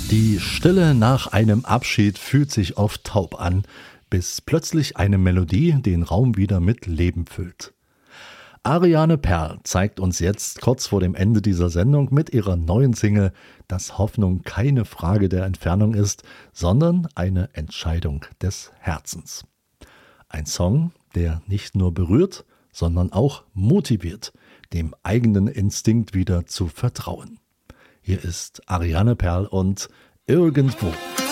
Die Stille nach einem Abschied fühlt sich oft taub an, bis plötzlich eine Melodie den Raum wieder mit Leben füllt. Ariane Perl zeigt uns jetzt kurz vor dem Ende dieser Sendung mit ihrer neuen Single, dass Hoffnung keine Frage der Entfernung ist, sondern eine Entscheidung des Herzens. Ein Song, der nicht nur berührt, sondern auch motiviert, dem eigenen Instinkt wieder zu vertrauen. Hier ist Ariane Perl und Irgendwo.